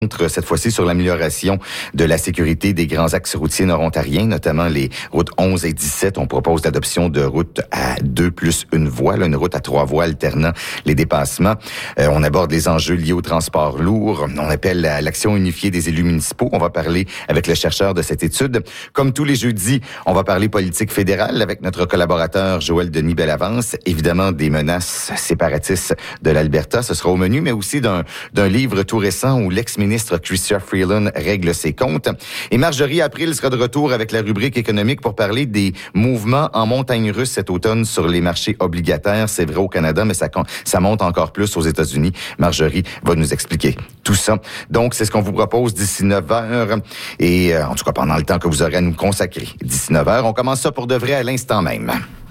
cette fois-ci sur l'amélioration de la sécurité des grands axes routiers nord-ontariens, notamment les routes 11 et 17. On propose l'adoption de routes à 2 plus une voie, une route à 3 voies alternant les dépassements. On aborde les enjeux liés au transport lourd. On appelle à l'action unifiée des élus municipaux. On va parler avec le chercheur de cette étude. Comme tous les jeudis, on va parler politique fédérale avec notre collaborateur Joël Denis Bellavance. Évidemment, des menaces séparatistes de l'Alberta. Ce sera au menu, mais aussi d'un livre tout récent où l'ex-ministre Chrystia Freeland règle ses comptes. Et Marjorie April sera de retour avec la rubrique économique pour parler des mouvements en montagne russe cet automne sur les marchés obligataires. C'est vrai au Canada, mais ça monte encore plus aux États-Unis. Marjorie va nous expliquer tout ça. Donc, c'est ce qu'on vous propose d'ici 9h. Et en tout cas, pendant le temps que vous aurez à nous consacrer. D'ici 9h, on commence ça pour de vrai à l'instant même.